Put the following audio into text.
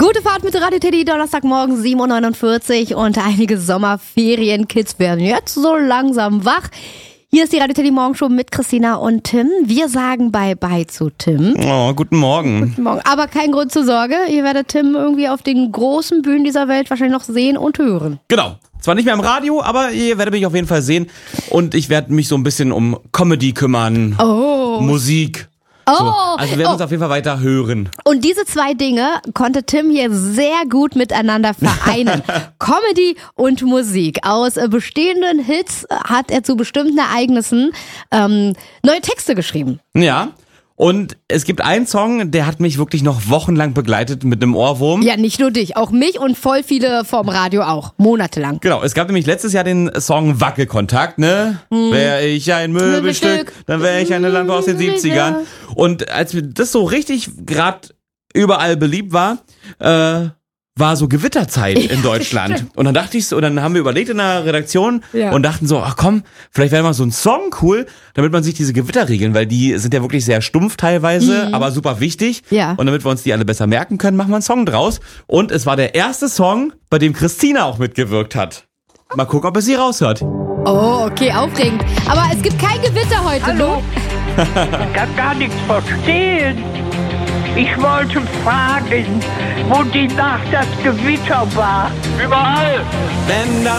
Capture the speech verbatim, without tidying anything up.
Gute Fahrt mit Radio Teddy, Donnerstagmorgen sieben Uhr neunundvierzig und einige Sommerferienkids werden jetzt so langsam wach. Hier ist die Radio Teddy Morgenshow mit Christina und Tim. Wir sagen Bye-bye zu Tim. Oh, guten Morgen. Guten Morgen. Aber kein Grund zur Sorge, ihr werdet Tim irgendwie auf den großen Bühnen dieser Welt wahrscheinlich noch sehen und hören. Genau. Zwar nicht mehr im Radio, aber ihr werdet mich auf jeden Fall sehen. Und ich werde mich so ein bisschen um Comedy kümmern. Oh. Musik. Oh. So. Also wir werden oh. uns auf jeden Fall weiter hören. Und diese zwei Dinge konnte Tim hier sehr gut miteinander vereinen. Comedy und Musik. Aus äh, bestehenden Hits hat er zu bestimmten Ereignissen ähm, neue Texte geschrieben. Ja. Und es gibt einen Song, der hat mich wirklich noch wochenlang begleitet mit einem Ohrwurm. Ja, nicht nur dich, auch mich und voll viele vom Radio auch, monatelang. Genau, es gab nämlich letztes Jahr den Song Wackelkontakt, ne? Hm. Wäre ich ein Möbelstück, Möbelstück, dann wäre ich eine Lampe aus den siebzigern. Und als mir das so richtig gerade überall beliebt war, äh, war so Gewitterzeit in Deutschland. Und dann dachte ich so, und dann haben wir überlegt in der Redaktion Ja. und dachten so, ach komm, vielleicht wäre mal so ein Song cool, damit man sich diese Gewitter regeln, weil die sind ja wirklich sehr stumpf teilweise, Mhm. aber super wichtig. Ja. Und damit wir uns die alle besser merken können, machen wir einen Song draus. Und es war der erste Song, bei dem Christina auch mitgewirkt hat. Mal gucken, ob es sie raushört. Oh, okay, aufregend. Aber es gibt kein Gewitter heute, Hallo? Ich kann gar nichts verstehen. Ich wollte fragen, wo die Nacht das Gewitter war. Überall! Wenn